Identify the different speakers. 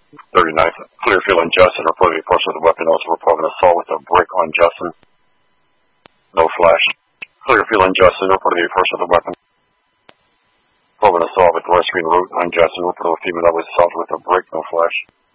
Speaker 1: 39th, Clearfield and Justin reported a person with a weapon, also reported an assault with a brick on Justin. No flash. Clearfield and Justin reported a person with a weapon. Reported an assault with West Green Route on Justin, reported a female that was assaulted with a brick, no flash.